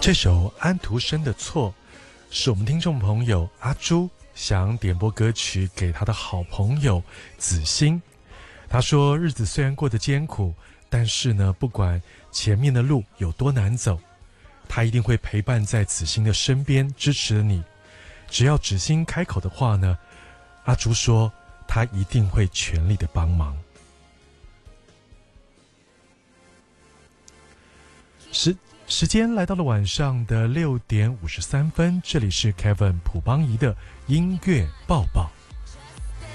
这首安徒生的错是我们听众朋友阿朱想点播歌曲给他的好朋友子欣。他说日子虽然过得艰苦，但是呢，不管前面的路有多难走，他一定会陪伴在子欣的身边，支持你。只要子欣开口的话呢，阿朱说他一定会全力的帮忙。时间来到了晚上的6点53分，这里是 Kevin 朴邦仪的音乐报报。